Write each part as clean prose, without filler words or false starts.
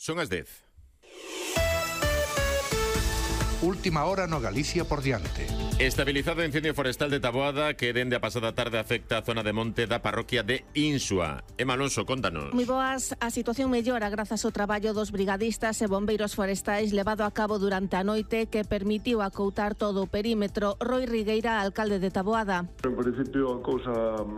Son as 10. Última hora no Galicia por diante. Estabilizado o incendio forestal de Taboada que dende a pasada tarde afecta a zona de monte da parroquia de Insua. Emma Alonso, contanos. Moi boas, a situación mellora grazas ao traballo dos brigadistas e bombeiros forestais levado a cabo durante a noite que permitiu acoutar todo o perímetro. Roi Rigueira, alcalde de Taboada. En principio a cousa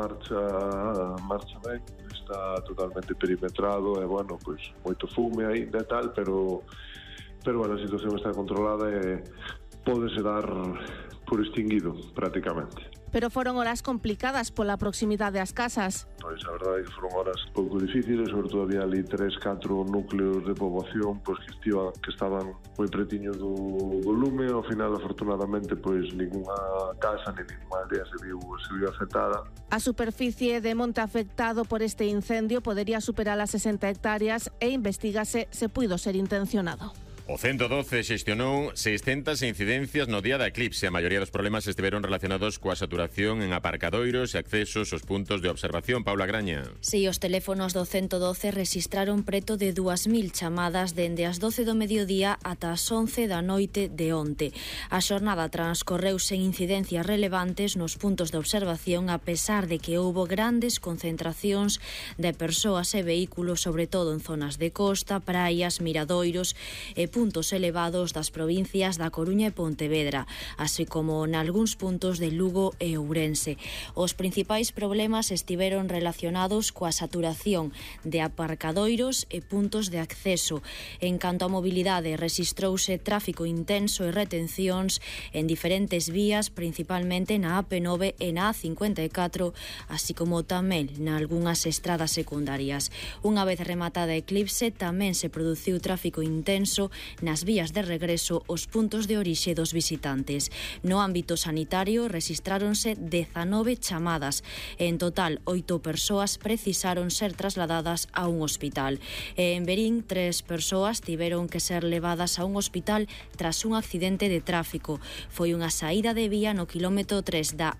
marcha ben, está totalmente perimetrado e, bueno, pois moito fume aínda e tal, pero bueno, a situación está controlada e pódese dar por extinguido prácticamente. Pero foron horas complicadas pola proximidade ás casas. Pois a verdade é que foron horas pouco difíciles, sobre todo había ali 3-4 núcleos de poboación pois que estaban moi pretiño do lume. Ao final, afortunadamente, pois ninguna casa ni ninguna aldea se viu afectada. A superficie de monte afectado por este incendio podería superar as 60 hectáreas e investigase se puido ser intencionado. O 112 xestionou 600 incidencias no día da eclipse. A maioría dos problemas estiveron relacionados coa saturación en aparcadoiros e accesos aos puntos de observación. Paula Graña. Si, os teléfonos do 112 rexistraron preto de 2000 chamadas dende as 12 do mediodía ata as 11 da noite de onte. A xornada transcorreu sen incidencias relevantes nos puntos de observación, a pesar de que houbo grandes concentracións de persoas e vehículos, sobre todo en zonas de costa, praias, miradoiros e puntos elevados das provincias da Coruña e Pontevedra, así como nalgúns puntos de Lugo e Ourense. Os principais problemas estiveron relacionados coa saturación de aparcadoiros e puntos de acceso. En canto a mobilidade, rexistrouse tráfico intenso e retencións en diferentes vías, principalmente na AP9 e na A54, así como tamén nalgúnas estradas secundarias. Unha vez rematada a eclipse, tamén se produciu tráfico intenso nas vías de regreso aos puntos de orixe dos visitantes. No ámbito sanitario rexistráronse 19 chamadas. En total, 8 persoas precisaron ser trasladadas a un hospital. En Verín, 3 persoas tiveron que ser levadas a un hospital tras un accidente de tráfico. Foi unha saída de vía no quilómetro 3 da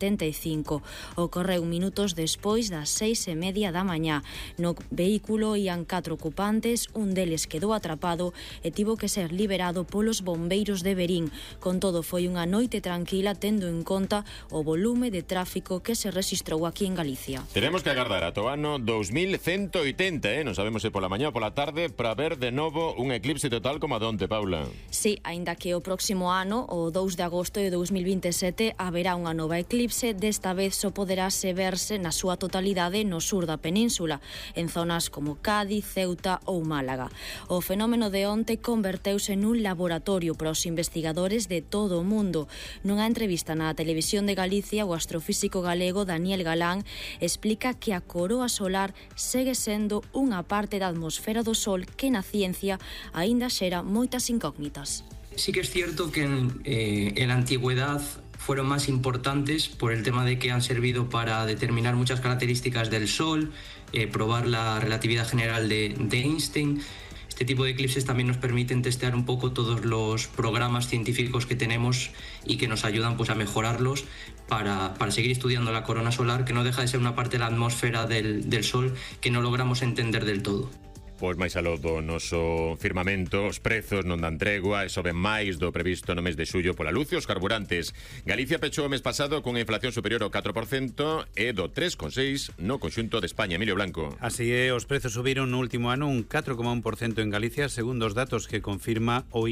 A75. Ocorreu minutos despois das 6:30 da mañá. No vehículo ían 4 ocupantes, un deles quedou atrapado e tivo que ser liberado polos bombeiros de Verín. Con todo, foi unha noite tranquila tendo en conta o volume de tráfico que se rexistrou aquí en Galicia. Tenemos que agardar ata o ano 2180, non sabemos se pola mañá ou pola tarde, para ver de novo un eclipse total como a donte, Paula. Sí, aínda que o próximo ano, o 2 de agosto de 2027, haberá unha nova eclipse. Desta vez só poderase verse na súa totalidade no sur da península, en zonas como Cádiz, Ceuta ou Málaga. O fenómeno de onte converteuse nun laboratorio para os investigadores de todo o mundo. Nunha entrevista na Televisión de Galicia, o astrofísico galego Daniel Galán explica que a coroa solar segue sendo unha parte da atmosfera do Sol que na ciencia aínda xera moitas incógnitas. Sí que es cierto que en la antigüedad fueron más importantes por el tema de que han servido para determinar muchas características del Sol, probar la relatividad general de Einstein. Este tipo de eclipses también nos permiten testear un poco todos los programas científicos que tenemos y que nos ayudan pues a mejorarlos para seguir estudiando la corona solar, que no deja de ser una parte de la atmósfera del Sol que no logramos entender del todo. Pois máis aló do noso firmamento, os prezos non dan tregua e soben máis do previsto no mes de xullo pola luz e os carburantes. Galicia pechou o mes pasado cunha inflación superior ao 4% e do 3,6% no conxunto de España. Emilio Blanco. Así é, os prezos subiron no último ano un 4,1% en Galicia, segundo os datos que confirma o